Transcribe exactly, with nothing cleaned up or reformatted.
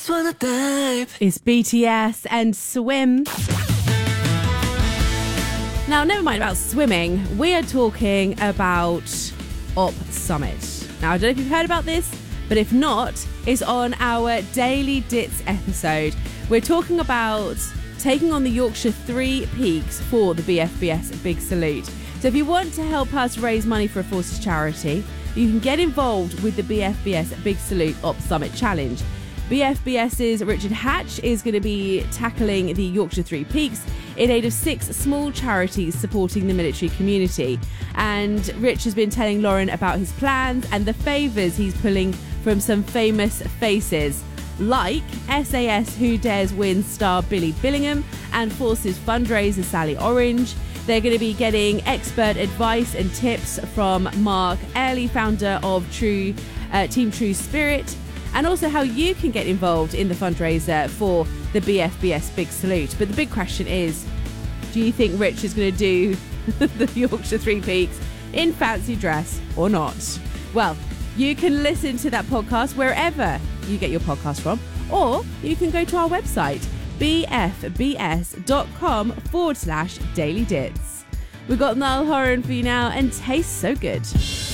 just wanna dive. It's B T S and Swim. Now, never mind about swimming. We are talking about Op Summit. Now, I don't know if you've heard about this, but if not, it's on our Daily Dits episode. We're talking about taking on the Yorkshire Three Peaks for the B F B S Big Salute. So if you want to help us raise money for a Forces charity, you can get involved with the B F B S Big Salute Op Summit Challenge. BFBS's Richard Hatch is going to be tackling the Yorkshire Three Peaks in aid of six small charities supporting the military community. And Rich has been telling Lauren about his plans and the favours he's pulling from some famous faces, like S A S Who Dares Win star Billy Billingham and Forces fundraiser Sally Orange. They're going to be getting expert advice and tips from Mark Airley, founder of True uh, Team True Spirit, and also how you can get involved in the fundraiser for the B F B S Big Salute. But the big question is, do you think Rich is going to do the Yorkshire Three Peaks in fancy dress or not? Well, you can listen to that podcast wherever you get your podcast from, or you can go to our website, bfbs.com forward slash daily dits. We've got Niall Horan for you now, and tastes so good.